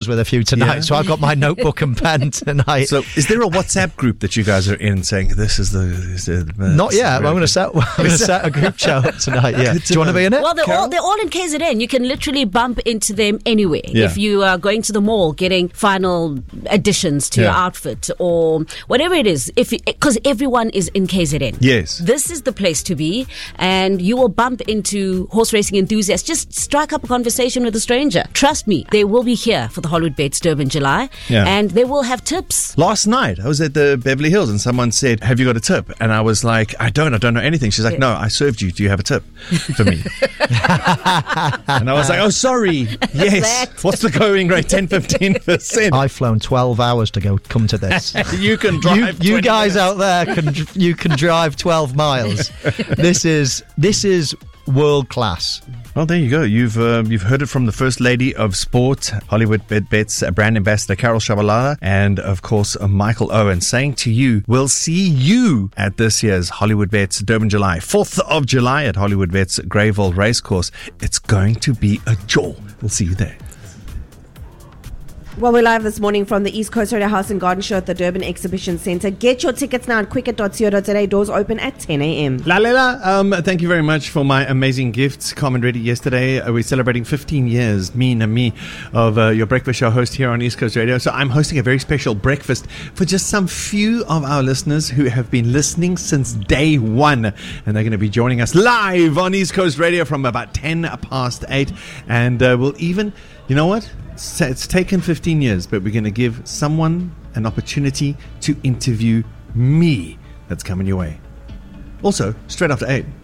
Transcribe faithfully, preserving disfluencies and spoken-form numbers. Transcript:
with a few tonight, Yeah. so I've got my notebook and pen tonight. So, is there a WhatsApp group that you guys are in saying this is the? This is the Not yet. I'm going to set. I'm going to set a group chat up tonight. Yeah. Good to Do you want to know. be in it? Well, they're Carol? all, they're all in K Z N. You can literally bump into them anywhere. Yeah. If you are going to the mall, getting final additions to your Yeah. outfit or whatever it is, if because everyone is in K Z N. Yes. This is the place to be, and you will bump into horse racing enthusiasts. Just strike up a conversation with a stranger. Trust me, they will be here for the Hollywood Bets Durban July, Yeah. and they will have tips. Last night, I was at the Beverly Hills and someone said, have you got a tip? And I was like, I don't, I don't know anything. She's like, Yeah. no, I served you. Do you have a tip for me? And I was like, oh, sorry. Yes. That. What's the going rate? ten, fifteen percent. I've flown twelve hours to go come to this. You can you, drive you twenty guys minutes. out there can you can drive twelve miles. This is this is world class. Well, there you go. You've uh, you've heard it from the First Lady of Sport, Hollywood Bet Bets uh, brand ambassador Carol Shabalala, and of course uh, Michael Owen, saying to you, we'll see you at this year's Hollywood Bets Durban July, fourth of July at Hollywood Bets Greyville Racecourse. It's going to be a jaw. We'll see you there. Well, we're live this morning from the East Coast Radio House and Garden Show at the Durban Exhibition Centre. Get your tickets now at quicket dot co dot za. Doors open at ten a.m. Lalela, um, thank you very much for my amazing gifts. Carmen Reddy, yesterday uh, we're celebrating fifteen years, me and me, of uh, your breakfast show host here on East Coast Radio. So I'm hosting a very special breakfast for just some few of our listeners who have been listening since day one. And they're going to be joining us live on East Coast Radio from about ten past eight. And uh, we'll even, you know what? It's, it's taken fifteen years, but we're going to give someone an opportunity to interview me. That's coming your way. Also, straight after eight.